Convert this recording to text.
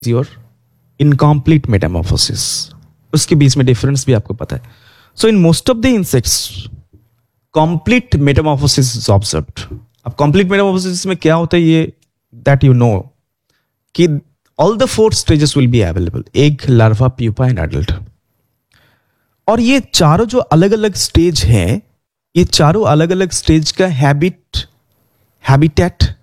Your incomplete Metamorphosis, उसके बीच में difference भी आपको पता है. सो in most of the insects complete Metamorphosis is observed. अब कंप्लीट मेटामॉर्फोसिस में क्या होता है ये दैट यू नो कि all the 4 stages will be available, egg, larva, pupa and adult. और ये चारों जो अलग अलग स्टेज हैं, ये चारों अलग अलग स्टेज का हैबिटेट